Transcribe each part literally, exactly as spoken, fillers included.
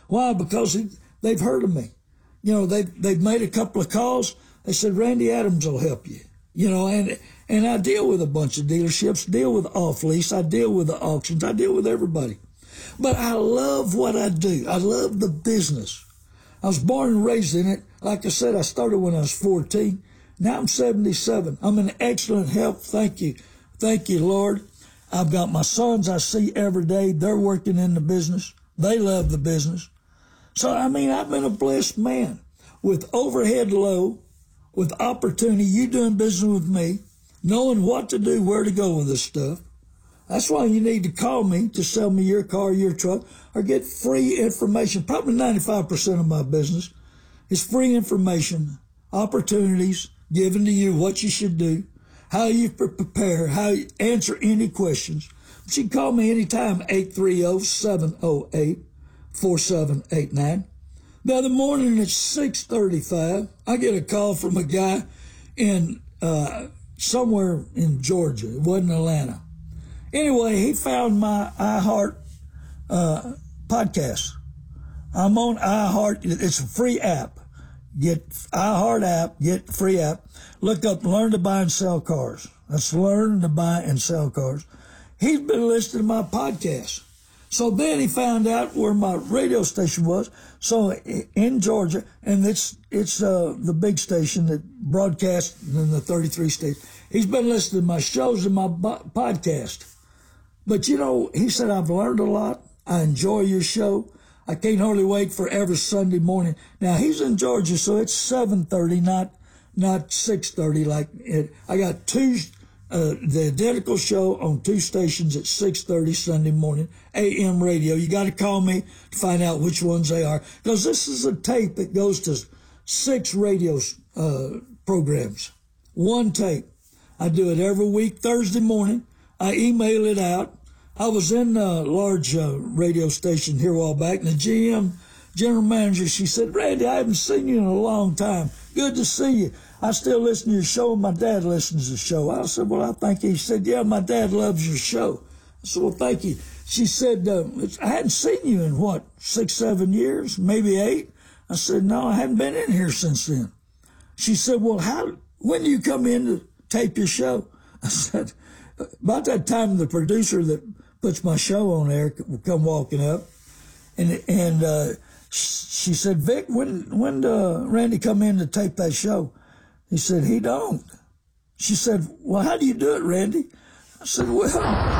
Why? Because he, they've heard of me. You know, they've, they've made a couple of calls. They said, Randy Adams will help you. You know, and and I deal with a bunch of dealerships, deal with off-lease, I deal with the auctions, I deal with everybody. But I love what I do. I love the business. I was born and raised in it. Like I said, I started when I was fourteen. Now I'm seventy-seven. I'm in excellent health. Thank you. Thank you, Lord. I've got my sons I see every day. They're working in the business. They love the business. So, I mean, I've been a blessed man with overhead low, with opportunity, you doing business with me, knowing what to do, where to go with this stuff. That's why you need to call me to sell me your car, your truck, or get free information. Probably ninety-five percent of my business is free information, opportunities given to you, what you should do, how you prepare, how you answer any questions. But you can call me anytime, eight three zero, seven zero eight, four seven eight nine. The other morning at six thirty-five, I get a call from a guy in uh, somewhere in Georgia. It wasn't Atlanta. Anyway, he found my iHeart uh, podcast. I'm on iHeart. It's a free app. Get iHeart app, get free app. Look up Learn to Buy and Sell Cars. That's Learn to Buy and Sell Cars. He's been listening to my podcast. So then he found out where my radio station was. So in Georgia, and it's it's uh, the big station that broadcasts in the thirty-three states. He's been listening to my shows and my podcast. But, you know, he said, I've learned a lot. I enjoy your show. I can't hardly wait for every Sunday morning. Now, he's in Georgia, so it's seven thirty, not not six thirty. Like it. I got two, uh, the identical show on two stations at six thirty Sunday morning, A M radio. You got to call me to find out which ones they are, because this is a tape that goes to six radio uh, programs. One tape. I do it every week, Thursday morning. I email it out. I was in a large uh, radio station here a while back, and the G M, general manager, she said, Randy, I haven't seen you in a long time. Good to see you. I still listen to your show, and my dad listens to the show. I said, well, I thank you. He said, yeah, my dad loves your show. I said, well, thank you. She said, uh, I hadn't seen you in, what, six, seven years, maybe eight? I said, no, I hadn't been in here since then. She said, well, how? When do you come in to tape your show? I said, about that time, the producer that puts my show on there will come walking up, and and uh, she said, Vic, when when uh, Randy come in to tape that show? He said, he don't. She said, well, how do you do it, Randy? I said, well,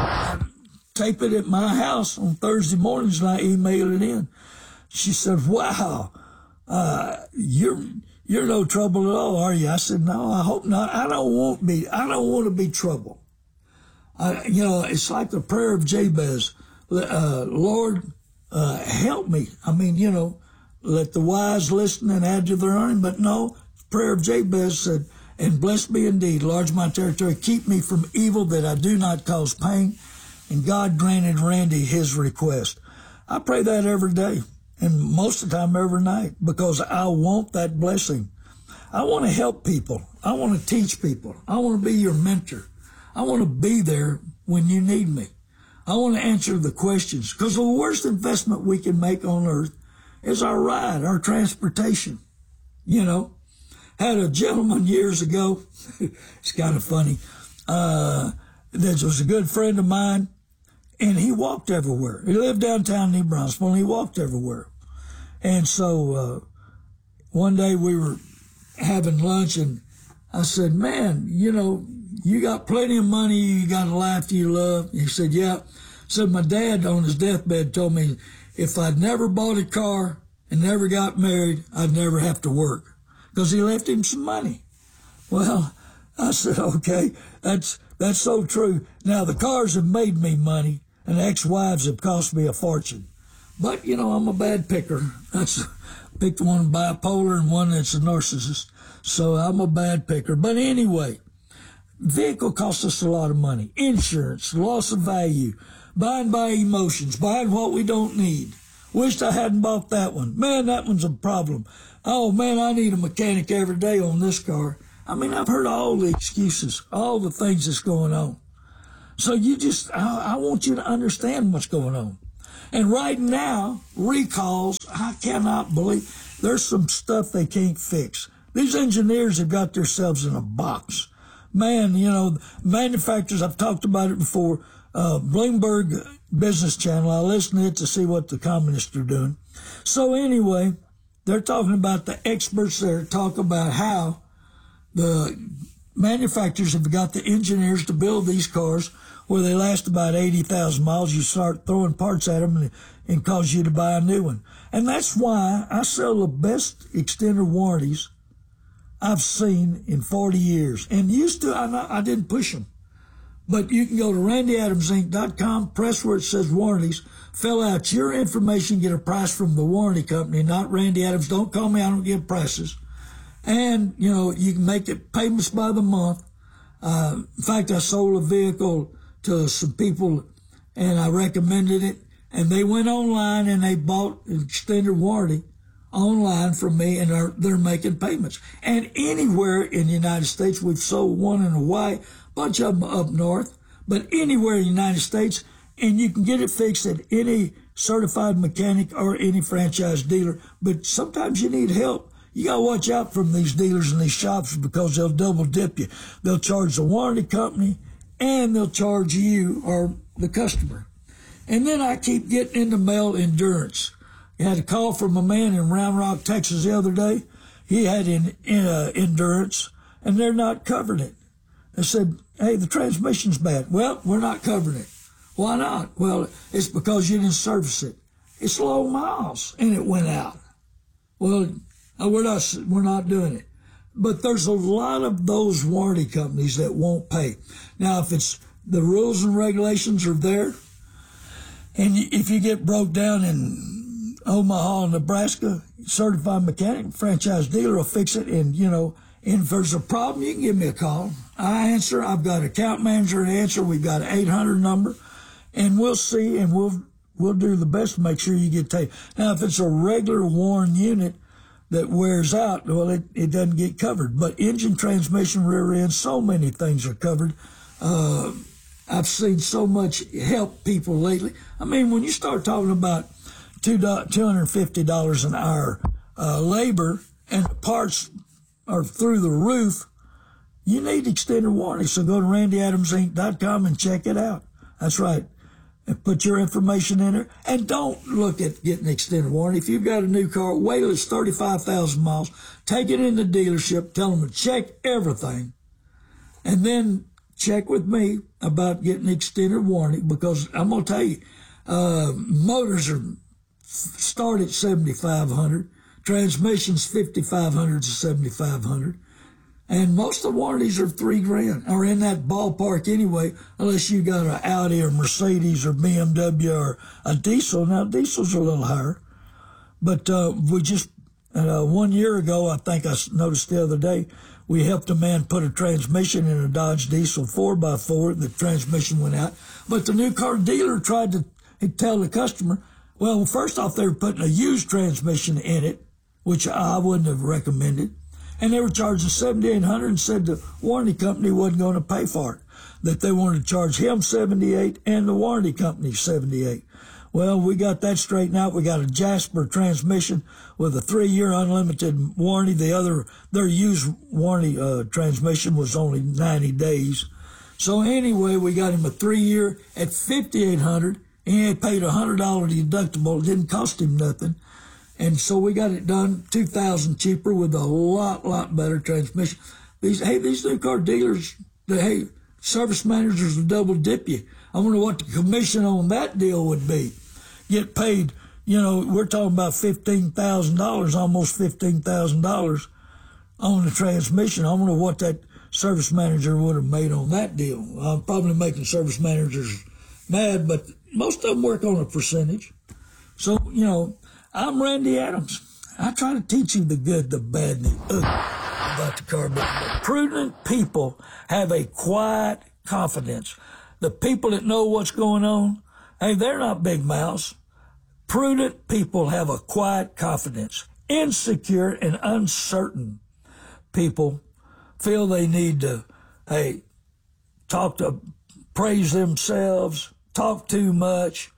I tape it at my house on Thursday mornings and I email it in. She said, wow, uh, you're you're no trouble at all, are you? I said, no, I hope not. I don't want be. I don't want to be trouble. I, you know, it's like the prayer of Jabez. Uh, Lord, uh, help me. I mean, you know, let the wise listen and add to their earning. But no, the prayer of Jabez said, and bless me indeed, enlarge my territory, keep me from evil that I do not cause pain. And God granted Randy his request. I pray that every day, and most of the time every night, because I want that blessing. I want to help people. I want to teach people. I want to be your mentor. I want to be there when you need me. I want to answer the questions, because the worst investment we can make on earth is our ride, our transportation. You know, had a gentleman years ago, it's kind of funny, uh, that was a good friend of mine, and he walked everywhere. He lived downtown New Brunswick, and he walked everywhere. And so uh, one day we were having lunch, and I said, man, you know, you got plenty of money, you got a life you love. He said, yeah. Said, my dad on his deathbed told me if I'd never bought a car and never got married, I'd never have to work, because he left him some money. Well, I said, okay, that's that's so true. Now, the cars have made me money, and ex-wives have cost me a fortune. But, you know, I'm a bad picker. That's picked one bipolar and one that's a narcissist. So I'm a bad picker. But anyway, vehicle costs us a lot of money. Insurance, loss of value, buying by emotions, buying what we don't need. Wished I hadn't bought that one. Man, that one's a problem. Oh, man, I need a mechanic every day on this car. I mean, I've heard all the excuses, all the things that's going on. So you just, I, I want you to understand what's going on. And right now, recalls, I cannot believe, there's some stuff they can't fix. These engineers have got themselves in a box. Man, you know, manufacturers, I've talked about it before, uh, Bloomberg Business Channel, I listen to it to see what the communists are doing. So anyway, they're talking about the experts there talk about how the manufacturers have got the engineers to build these cars where they last about eighty thousand miles. You start throwing parts at them and, and cause you to buy a new one. And that's why I sell the best extended warranties I've seen in forty years. And used to, I, I didn't push them. But you can go to randy adams inc dot com, press where it says warranties, fill out your information, get a price from the warranty company, not Randy Adams. Don't call me, I don't give prices. And, you know, you can make it payments by the month. Uh, in fact, I sold a vehicle to some people and I recommended it. And they went online and they bought an extended warranty online from me, and they're, they're making payments. And anywhere in the United States, we've sold one in Hawaii, a bunch of them up north, but anywhere in the United States, and you can get it fixed at any certified mechanic or any franchise dealer. But sometimes you need help. You got to watch out from these dealers and these shops because they'll double dip you. They'll charge the warranty company and they'll charge you or the customer. And then I keep getting in the mail endurance. I had a call from a man in Round Rock, Texas the other day. He had in, in uh, endurance, and they're not covering it. They said, hey, the transmission's bad. Well, we're not covering it. Why not? Well, it's because you didn't service it. It's low miles, and it went out. Well, we're not, we're not doing it. But there's a lot of those warranty companies that won't pay. Now, if it's the rules and regulations are there, and if you get broke down in Omaha, Nebraska, certified mechanic, franchise dealer will fix it. And, you know, and if there's a problem, you can give me a call. I answer. I've got an account manager to answer. We've got an eight hundred number, and we'll see, and we'll we'll do the best to make sure you get taken. Now, if it's a regular worn unit that wears out, well, it, it doesn't get covered. But engine, transmission, rear end, so many things are covered. Uh, I've seen so much help people lately. I mean, when you start talking about two hundred fifty dollars an hour uh, labor and the parts are through the roof, you need extended warranty. So go to randy adams inc dot com and check it out. That's right. And put your information in there. And don't look at getting extended warranty. If you've got a new car, wait till it's thirty-five thousand miles. Take it in the dealership. Tell them to check everything. And then check with me about getting extended warranty, because I'm going to tell you, uh, motors are start at seventy-five hundred, transmissions fifty-five hundred to seventy-five hundred, and most of the warranties are three grand, or in that ballpark anyway, unless you got an Audi or Mercedes or B M W or a diesel. Now diesels are a little higher, but uh, we just uh, one year ago, I think I noticed the other day, we helped a man put a transmission in a Dodge Diesel four by four. The transmission went out, but the new car dealer tried to tell the customer, well, first off, they were putting a used transmission in it, which I wouldn't have recommended. And they were charging seventy-eight hundred dollars and said the warranty company wasn't going to pay for it, that they wanted to charge him seventy-eight dollars and the warranty company seventy-eight dollars. Well, we got that straightened out. We got a Jasper transmission with a three-year unlimited warranty. The other, their used warranty uh, transmission was only ninety days. So anyway, we got him a three-year at fifty-eight hundred dollars. He had paid a one hundred dollars deductible. It didn't cost him nothing. And so we got it done two thousand dollars cheaper with a lot, lot better transmission. These, hey, these new car dealers, the, hey, service managers will double dip you. I wonder what the commission on that deal would be. Get paid, you know, we're talking about fifteen thousand dollars, almost fifteen thousand dollars on the transmission. I wonder what that service manager would have made on that deal. I'm probably making service managers mad, but most of them work on a percentage. So, you know, I'm Randy Adams. I try to teach you the good, the bad, and the ugly about the car. But prudent people have a quiet confidence. The people that know what's going on, hey, they're not big mouths. Prudent people have a quiet confidence. Insecure and uncertain people feel they need to, hey, talk to, praise themselves, talk too much,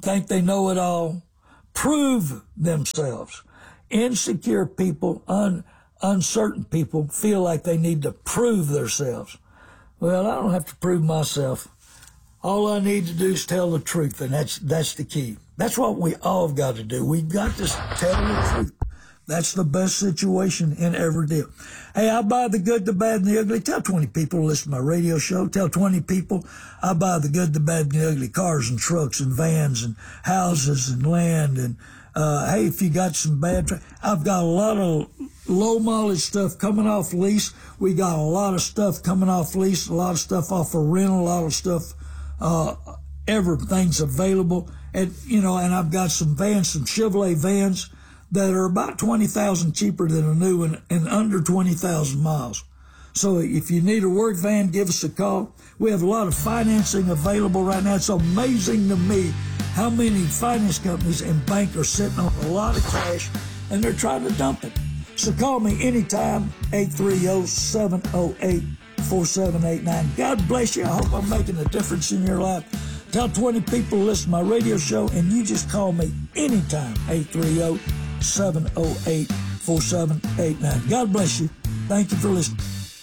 think they know it all, prove themselves. Insecure people, un, uncertain people feel like they need to prove themselves. Well, I don't have to prove myself. All I need to do is tell the truth, and that's that's the key. That's what we all have got to do. We've got to tell the truth. That's the best situation in every deal. Hey, I buy the good, the bad, and the ugly. Tell twenty people to listen to my radio show. Tell twenty people I buy the good, the bad, and the ugly. Cars and trucks and vans and houses and land. And, uh, hey, if you got some bad, tra- I've got a lot of low mileage stuff coming off lease. We got a lot of stuff coming off lease, a lot of stuff off of rental, a lot of stuff, uh, everything's available. And, you know, and I've got some vans, some Chevrolet vans that are about twenty thousand cheaper than a new one and under twenty thousand miles. So if you need a work van, give us a call. We have a lot of financing available right now. It's amazing to me how many finance companies and banks are sitting on a lot of cash and they're trying to dump it. So call me anytime, eight three zero, seven zero eight, four seven eight nine. God bless you. I hope I'm making a difference in your life. Tell twenty people to listen to my radio show, and you just call me anytime, eight three zero, seven zero eight, four seven eight nine. God bless you. Thank you for listening.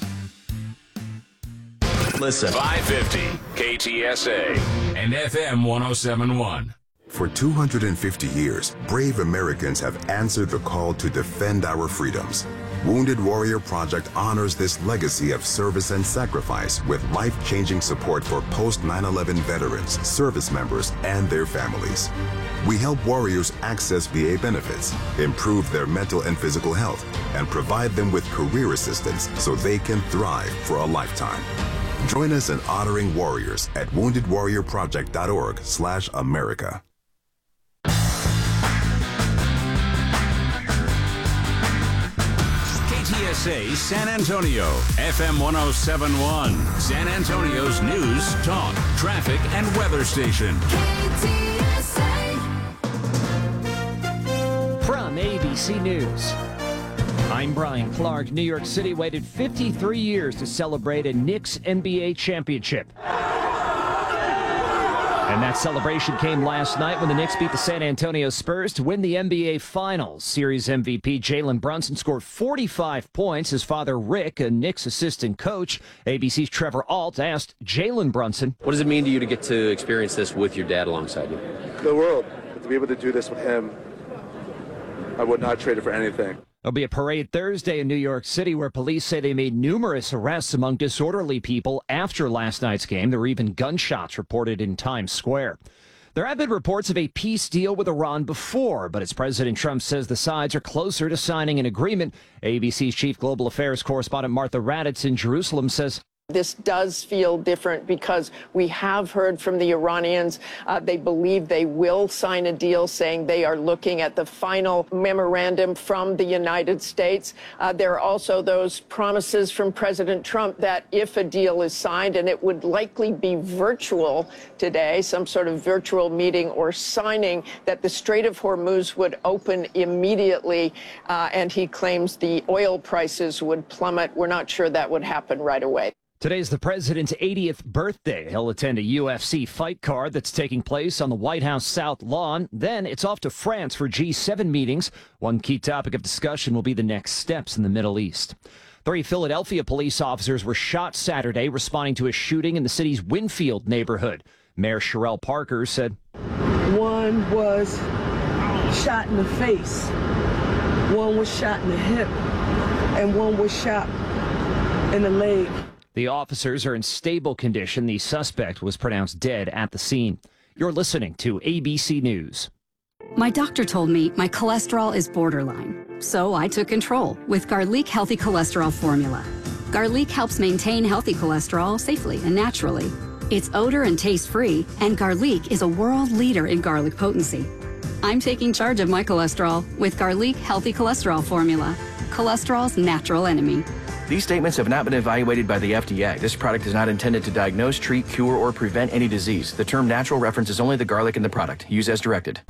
Listen. five fifty K T S A and F M one oh seven point one. For two hundred fifty years, brave Americans have answered the call to defend our freedoms. Wounded Warrior Project honors this legacy of service and sacrifice with life-changing support for post nine eleven veterans, service members, and their families. We help warriors access V A benefits, improve their mental and physical health, and provide them with career assistance so they can thrive for a lifetime. Join us in honoring warriors at wounded warrior project dot org slash America. K T S A San Antonio, F M one oh seven point one, San Antonio's news, talk, traffic, and weather station. K T S A. From A B C News, I'm Brian Clark. New York City waited fifty-three years to celebrate a Knicks N B A championship. And that celebration came last night when the Knicks beat the San Antonio Spurs to win the N B A Finals. Series M V P Jalen Brunson scored forty-five points. His father, Rick, a Knicks assistant coach, A B C's Trevor Ault, asked Jalen Brunson, "What does it mean to you to get to experience this with your dad alongside you?" The world. To be able to do this with him, I would not trade it for anything. There'll be a parade Thursday in New York City where police say they made numerous arrests among disorderly people after last night's game. There were even gunshots reported in Times Square. There have been reports of a peace deal with Iran before, but as President Trump says the sides are closer to signing an agreement, A B C's chief global affairs correspondent Martha Raddatz in Jerusalem says, this does feel different because we have heard from the Iranians. Uh, they believe they will sign a deal, saying they are looking at the final memorandum from the United States. Uh, there are also those promises from President Trump that if a deal is signed, and it would likely be virtual today, some sort of virtual meeting or signing, that the Strait of Hormuz would open immediately. Uh, and he claims the oil prices would plummet. We're not sure that would happen right away. Today's the president's eightieth birthday. He'll attend a U F C fight card that's taking place on the White House South Lawn. Then it's off to France for G seven meetings. One key topic of discussion will be the next steps in the Middle East. Three Philadelphia police officers were shot Saturday responding to a shooting in the city's Winfield neighborhood. Mayor Sherelle Parker said, one was shot in the face, one was shot in the hip, and one was shot in the leg. The officers are in stable condition. The suspect was pronounced dead at the scene. You're listening to A B C News. My doctor told me my cholesterol is borderline, so I took control with Garlic Healthy Cholesterol Formula. Garlic helps maintain healthy cholesterol safely and naturally. It's odor and taste-free, and Garlic is a world leader in garlic potency. I'm taking charge of my cholesterol with Garlic Healthy Cholesterol Formula, cholesterol's natural enemy. These statements have not been evaluated by the F D A. This product is not intended to diagnose, treat, cure, or prevent any disease. The term natural references only the garlic in the product. Use as directed.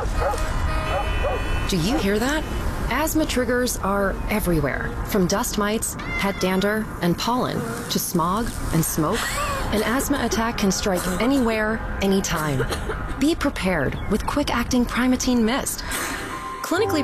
Do you hear that? Asthma triggers are everywhere, from dust mites, pet dander, and pollen, to smog and smoke. An asthma attack can strike anywhere, anytime. Be prepared with quick-acting Primatene Mist. Clinically